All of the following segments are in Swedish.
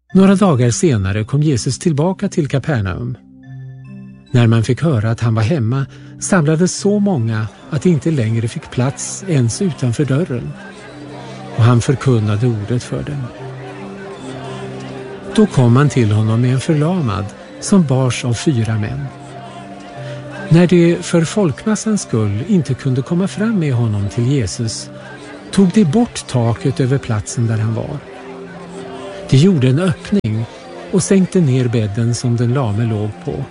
Några dagar senare kom Jesus tillbaka till Kapernaum. När man fick höra att han var hemma samlades så många att det inte längre fick plats ens utanför dörren. Och han förkunnade ordet för dem. Då kom han till honom med en förlamad som bars av 4 män. När de för folkmassans skull inte kunde komma fram med honom till Jesus tog de bort taket över platsen där han var. De gjorde en öppning och sänkte ner bädden som den lame låg på.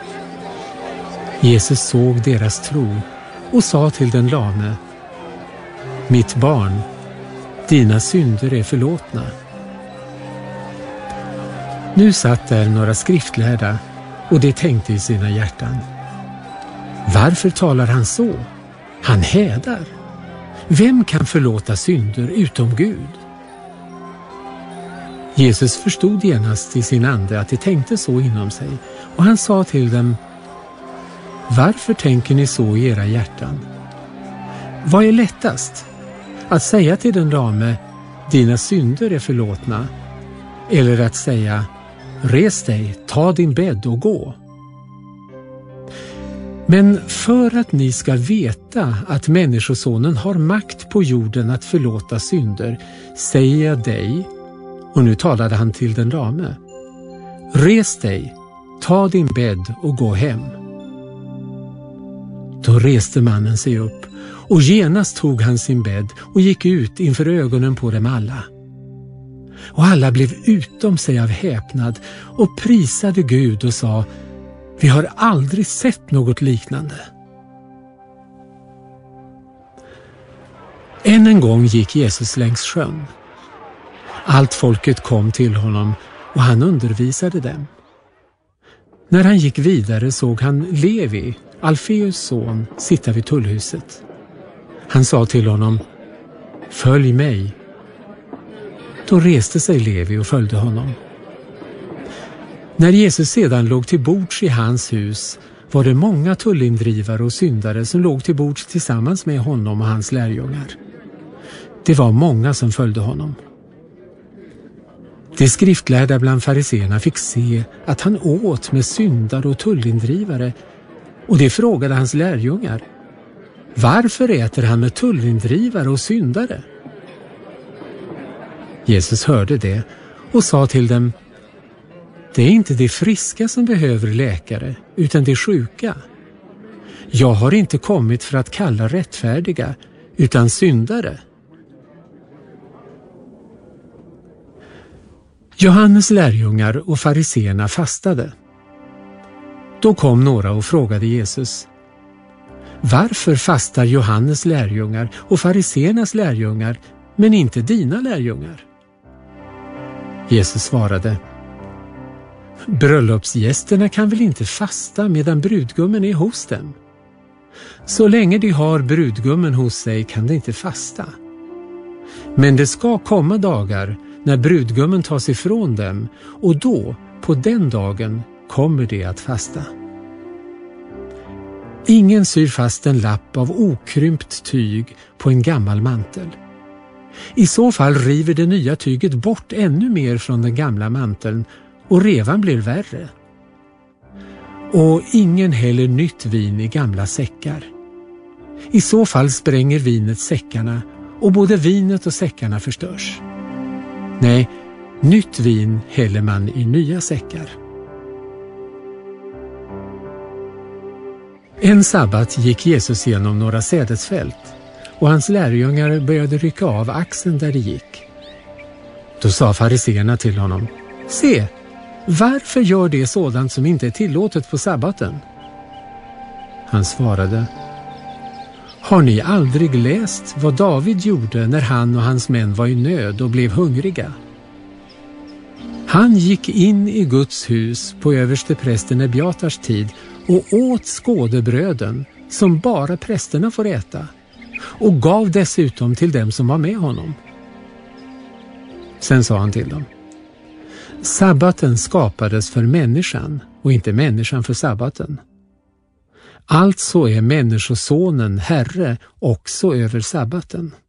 Jesus såg deras tro och sa till den lame: Mitt barn, dina synder är förlåtna. Nu satt där några skriftlärda och de tänkte i sina hjärtan: Varför talar han så? Han hädar. Vem kan förlåta synder utom Gud? Jesus förstod genast i sin ande att de tänkte så inom sig, och han sa till dem: Varför tänker ni så i era hjärtan? Vad är lättast? Att säga till den lame: Dina synder är förlåtna, eller att säga: Res dig, ta din bädd och gå? Men för att ni ska veta att Människosonen har makt på jorden att förlåta synder, säger jag dig, och nu talade han till den lame: Res dig, ta din bädd och gå hem. Då reste mannen sig upp, och genast tog han sin bädd och gick ut inför ögonen på dem alla. Och alla blev utom sig av häpnad och prisade Gud och sa: Vi har aldrig sett något liknande. Än en gång gick Jesus längs sjön. Allt folket kom till honom och han undervisade dem. När han gick vidare såg han Levi, Alfeus son, sitta vid tullhuset. Han sa till honom: Följ mig. Då reste sig Levi och följde honom. När Jesus sedan låg till bords i hans hus var det många tullindrivare och syndare som låg till bords tillsammans med honom och hans lärjungar. Det var många som följde honom. De skriftlärda bland fariseerna fick se att han åt med syndare och tullindrivare, och de frågade hans lärjungar: Varför äter han med tullindrivare och syndare? Jesus hörde det och sa till dem: Det är inte de friska som behöver läkare, utan de sjuka. Jag har inte kommit för att kalla rättfärdiga, utan syndare. Johannes lärjungar och fariseerna fastade. Då kom några och frågade Jesus: Varför fastar Johannes lärjungar och fariseernas lärjungar, men inte dina lärjungar? Jesus svarade: Bröllopsgästerna kan väl inte fasta medan brudgummen är hos dem? Så länge de har brudgummen hos sig kan de inte fasta. Men det ska komma dagar när brudgummen tas ifrån dem, och då, på den dagen, kommer de att fasta. Ingen syr fast en lapp av okrympt tyg på en gammal mantel. I så fall river det nya tyget bort ännu mer från den gamla manteln, och revan blir värre. Och ingen häller nytt vin i gamla säckar. I så fall spränger vinet säckarna, och både vinet och säckarna förstörs. Nej, nytt vin häller man i nya säckar. En sabbat gick Jesus genom några sädesfält, och hans lärjungar började rycka av axeln där de gick. Då sa fariseerna till honom: Se, varför gör det sådant som inte är tillåtet på sabbaten? Han svarade: Har ni aldrig läst vad David gjorde när han och hans män var i nöd och blev hungriga? Han gick in i Guds hus på översteprästen Ebiatars tid och åt skådebröden som bara prästerna får äta, och gav dessutom till dem som var med honom. Sen sa han till dem: Sabbaten skapades för människan och inte människan för sabbaten. Alltså är Människosonen herre också över sabbaten.